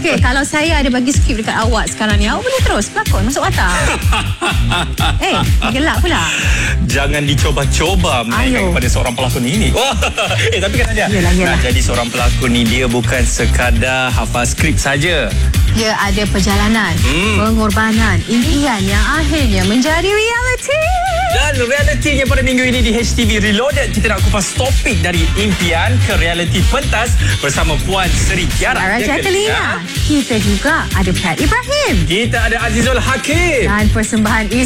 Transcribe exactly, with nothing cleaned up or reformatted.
Okey, kalau saya ada bagi skrip dekat awak sekarang ni, awak boleh terus pelakon masuk watak. Eh, gelak pula. Jangan dicoba-coba mainkan kepada seorang pelakon ini. Oh, eh tapi kan dia Yelah, yelah. nak jadi seorang pelakon ni, dia bukan sekadar hafal skrip saja. Dia ada perjalanan, Hmm. pengorbanan, impian yang akhirnya menjadi reality. Dan realitinya pada minggu ini di H T V Reloaded, kita nak kupas topik dari impian ke realiti pentas bersama Puan Seri Kiara. Sarah Ya ke? Jacqueline. Kita juga ada Pat Ibrahim. Kita ada Azizul Hakim. Dan persembahan